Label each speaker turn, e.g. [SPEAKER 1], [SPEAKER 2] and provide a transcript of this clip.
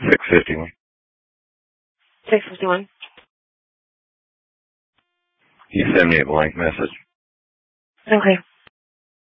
[SPEAKER 1] 651.
[SPEAKER 2] 651.
[SPEAKER 1] You send me a blank message.
[SPEAKER 2] Okay.